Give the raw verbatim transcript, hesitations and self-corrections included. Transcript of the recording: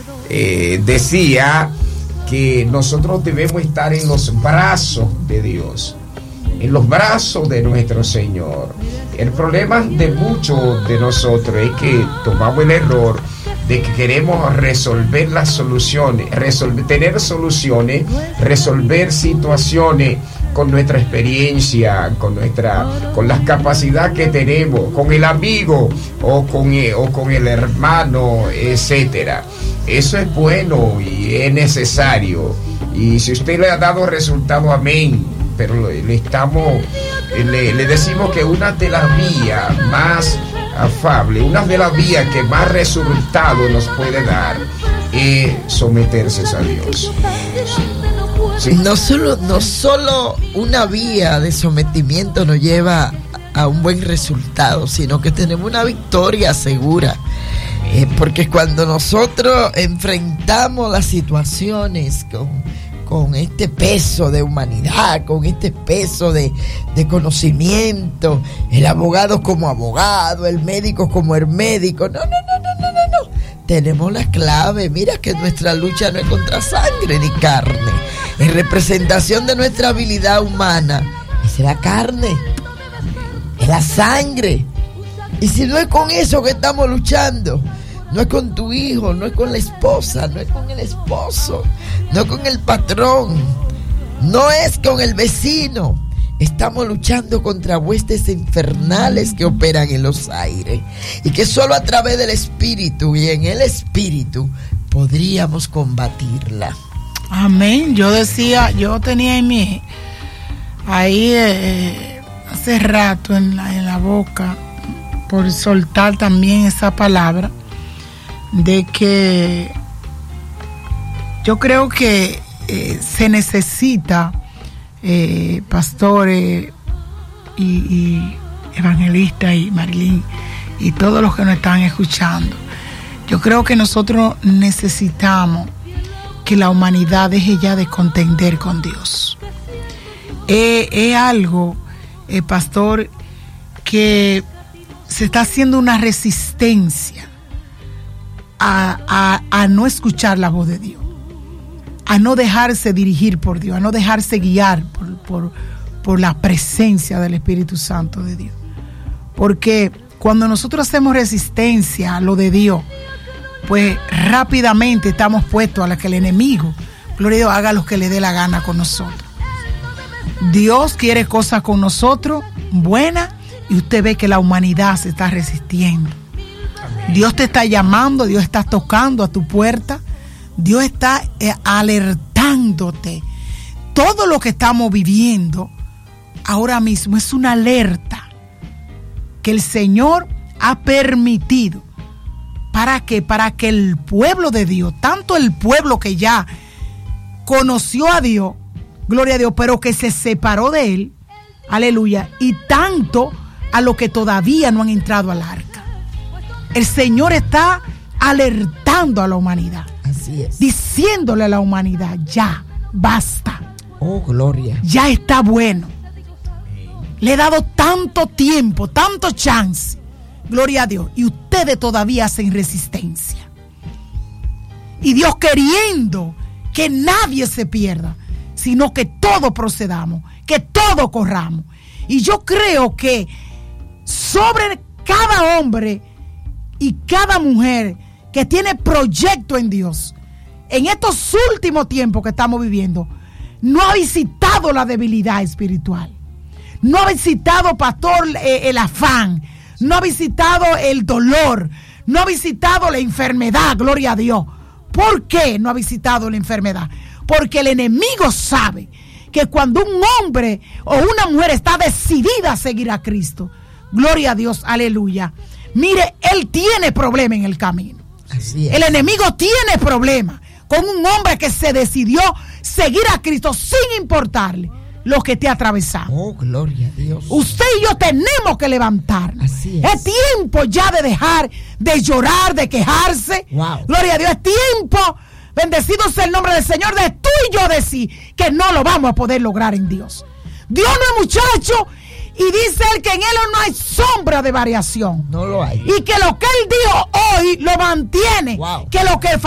eh, decía que nosotros debemos estar en los brazos de Dios, en los brazos de nuestro Señor. El problema de muchos de nosotros es que tomamos el error de que queremos resolver las soluciones, resolver, tener soluciones, resolver situaciones con nuestra experiencia, con nuestra, con las capacidades que tenemos, con el amigo o con el, o con el hermano, etcétera. Eso es bueno y es necesario. Y si usted le ha dado resultado, amén. Pero le, le estamos, le, le decimos que una de las vías más afable, una de las vías que más resultado nos puede dar es someterse a Dios. Sí. No solo, no solo una vía de sometimiento nos lleva a un buen resultado, sino que tenemos una victoria segura. Eh, porque cuando nosotros enfrentamos las situaciones con, con este peso de humanidad, con este peso de, de conocimiento, el abogado como abogado, el médico como el médico, no, no, no, no, no, no, no. Tenemos la clave. Mira que nuestra lucha no es contra sangre ni carne, es representación de nuestra habilidad humana. Es la carne, es la sangre. Y si no es con eso que estamos luchando, no es con tu hijo, no es con la esposa, no es con el esposo, no es con el patrón, no es con el vecino. Estamos luchando contra huestes infernales que operan en los aires y que solo a través del Espíritu y en el Espíritu podríamos combatirla. Amén. Yo decía, yo tenía en mí ahí eh, hace rato en la, en la boca, por soltar también esa palabra, de que yo creo que eh, se necesita, eh, pastores y, y evangelistas y Marilyn y todos los que nos están escuchando, yo creo que nosotros necesitamos que la humanidad deje ya de contender con Dios. Es eh, algo, eh, pastor, que se está haciendo una resistencia a, a, a no escuchar la voz de Dios, a no dejarse dirigir por Dios, a no dejarse guiar por, por, por la presencia del Espíritu Santo de Dios. Porque cuando nosotros hacemos resistencia a lo de Dios, pues rápidamente estamos puestos a la que el enemigo, gloria a Dios, haga lo que le dé la gana con nosotros. Dios quiere cosas con nosotros buenas, y usted ve que la humanidad se está resistiendo. Amén. Dios te está llamando, Dios está tocando a tu puerta, Dios está eh, alertándote. Todo lo que estamos viviendo ahora mismo es una alerta que el Señor ha permitido. ¿Para qué? Para que el pueblo de Dios, tanto el pueblo que ya conoció a Dios, gloria a Dios, pero que se separó de Él, aleluya, y tanto a los que todavía no han entrado al arca. El Señor está alertando a la humanidad. Así es. Diciéndole a la humanidad, ya, basta. Oh, gloria. Ya está bueno. Le he dado tanto tiempo, tanto chance. Gloria a Dios. Y ustedes todavía hacen resistencia. Y Dios queriendo que nadie se pierda, sino que todos procedamos, que todos corramos. Y yo creo que sobre cada hombre y cada mujer que tiene proyecto en Dios, en estos últimos tiempos que estamos viviendo, no ha visitado la debilidad espiritual, no ha visitado, pastor, eh, el afán, no ha visitado el dolor, no ha visitado la enfermedad, gloria a Dios. ¿Por qué no ha visitado la enfermedad? Porque el enemigo sabe que cuando un hombre o una mujer está decidida a seguir a Cristo, gloria a Dios, aleluya, mire, él tiene problema en el camino. Así es. El enemigo tiene problema con un hombre que se decidió seguir a Cristo sin importarle lo que te atravesamos. Oh, gloria a Dios. Usted y yo tenemos que levantarnos. Así es. Es tiempo ya de dejar de llorar, de quejarse. Wow. Gloria a Dios, es tiempo, bendecido sea el nombre del Señor, de tú y yo decir que no lo vamos a poder lograr en Dios. Dios no es muchacho, y dice él que en él no hay sombra de variación. No lo hay. Y que lo que él dijo hoy lo mantiene. Wow. Que lo que